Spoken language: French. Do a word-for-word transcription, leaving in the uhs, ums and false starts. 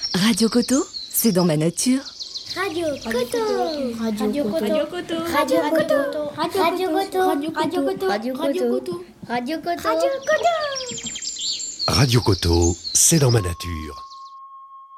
Radio Coto, c'est dans ma nature. Radio Coto. Radio Coto. Radio Coto. Radio Coto. Radio Coto. Radio Coto. Radio Coto. Radio Coto. Radio Coto. Radio Coto, c'est dans ma nature.